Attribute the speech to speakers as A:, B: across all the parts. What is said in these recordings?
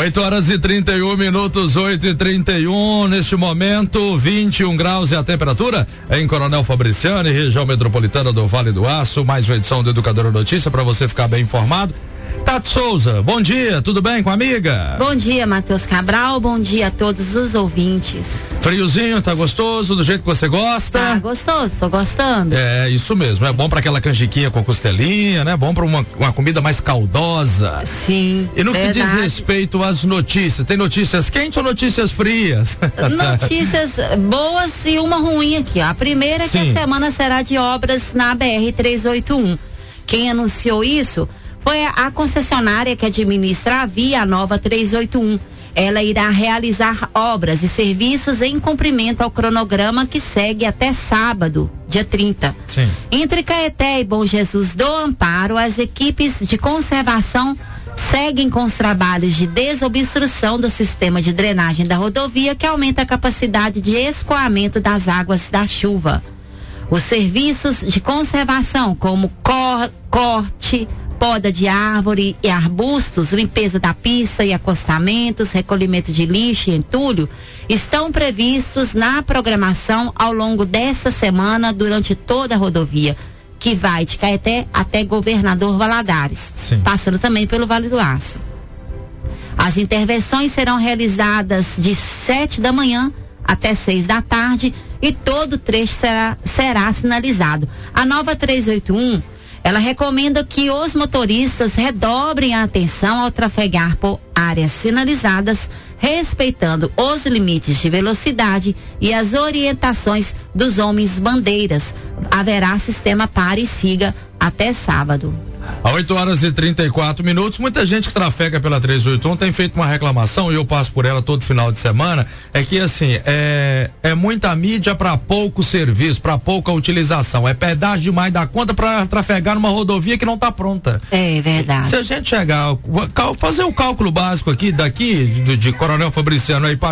A: 8h31, 8h31, neste momento, 21 graus é a temperatura em Coronel Fabriciano, região metropolitana do Vale do Aço. Mais uma edição do Educadora Notícia para você ficar bem informado. Tati Souza, bom dia, tudo bem com a amiga?
B: Bom dia, Matheus Cabral, bom dia a todos os ouvintes.
A: Friozinho, tá gostoso, do jeito que você gosta?
B: Tá gostoso, tô gostando.
A: É, isso mesmo, é bom pra aquela canjiquinha com costelinha, né? Bom pra uma comida mais caldosa.
B: Sim,
A: E no que
B: verdade.
A: se diz respeito às notícias, tem notícias quentes ou notícias frias?
B: Notícias boas e uma ruim aqui, ó. A primeira é que a semana será de obras na BR-381. Quem anunciou isso foi a concessionária que administra a via, a nova 381. Ela irá realizar obras e serviços em cumprimento ao cronograma que segue até sábado, dia 30.
A: Sim.
B: Entre Caeté e Bom Jesus do Amparo, as equipes de conservação seguem com os trabalhos de desobstrução do sistema de drenagem da rodovia, que aumenta a capacidade de escoamento das águas da chuva. Os serviços de conservação, como corte, poda de árvore e arbustos, limpeza da pista e acostamentos, recolhimento de lixo e entulho, estão previstos na programação ao longo desta semana durante toda a rodovia, que vai de Caeté até Governador Valadares, passando também pelo Vale do Aço. As intervenções serão realizadas de 7 da manhã até 6 da tarde e todo o trecho será sinalizado. A nova 381 ela recomenda que os motoristas redobrem a atenção ao trafegar por áreas sinalizadas, respeitando os limites de velocidade e as orientações dos homens bandeiras. Haverá sistema pare e siga até sábado.
A: A 8h34, muita gente que trafega pela 381 tem feito uma reclamação, e eu passo por ela todo final de semana, é que assim, é muita mídia para pouco serviço, para pouca utilização, é pedágio demais da conta para trafegar numa rodovia que não está pronta.
B: É verdade.
A: Se a gente chegar, fazer o cálculo básico aqui, de Coronel Fabriciano aí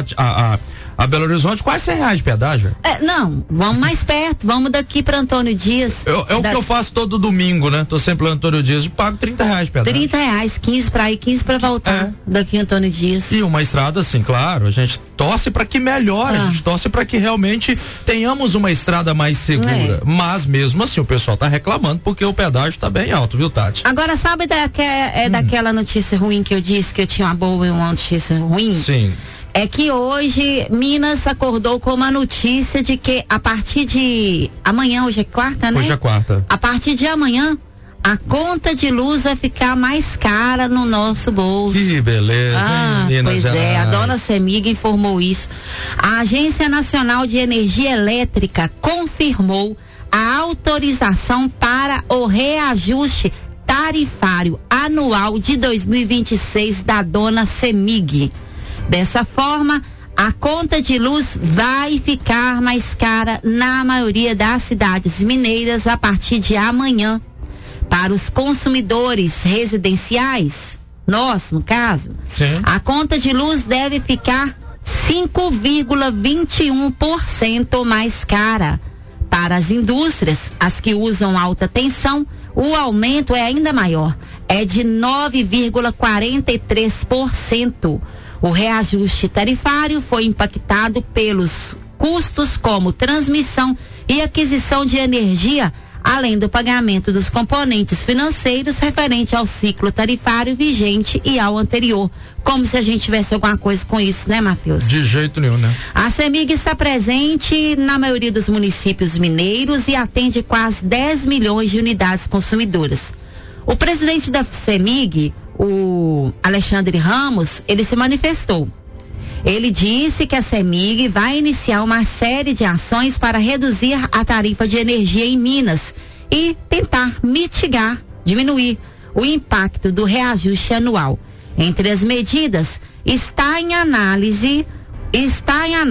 A: a Belo Horizonte, quase R$100 de pedágio.
B: Não, vamos mais perto, vamos daqui para Antônio Dias.
A: É o que eu faço todo domingo, né? Tô sempre lá no Antônio Dias, pago R$30 de pedágio.
B: R$30, 15 para ir, 15 para voltar daqui Antônio Dias.
A: E uma estrada assim, claro, a gente torce para que melhore, a gente torce para que realmente tenhamos uma estrada mais segura. Mas mesmo assim, o pessoal tá reclamando porque o pedágio tá bem alto, viu, Tati?
B: Agora, sabe daquela notícia ruim que eu disse que eu tinha uma boa e uma notícia ruim?
A: Sim.
B: É que hoje Minas acordou com uma notícia de que a partir de amanhã, hoje é quarta, né?
A: Hoje é quarta.
B: A partir de amanhã, a conta de luz vai ficar mais cara no nosso bolso.
A: Que beleza, hein, Minas
B: pois
A: Gerais.
B: A dona Semig informou isso. A Agência Nacional de Energia Elétrica confirmou a autorização para o reajuste tarifário anual de 2026 da dona Semig. Dessa forma, a conta de luz vai ficar mais cara na maioria das cidades mineiras a partir de amanhã. Para os consumidores residenciais, nós, no caso, a conta de luz deve ficar 5,21% mais cara. Para as indústrias, as que usam alta tensão, o aumento é ainda maior, é de 9,43%. O reajuste tarifário foi impactado pelos custos como transmissão e aquisição de energia, além do pagamento dos componentes financeiros referente ao ciclo tarifário vigente e ao anterior. Como se a gente tivesse alguma coisa com isso, né, Matheus?
A: De jeito nenhum, né?
B: A Semig está presente na maioria dos municípios mineiros e atende quase 10 milhões de unidades consumidoras. O presidente da Semig, o Alexandre Ramos, ele se manifestou. Ele disse que a Semig vai iniciar uma série de ações para reduzir a tarifa de energia em Minas e tentar diminuir o impacto do reajuste anual. Entre as medidas, está em análise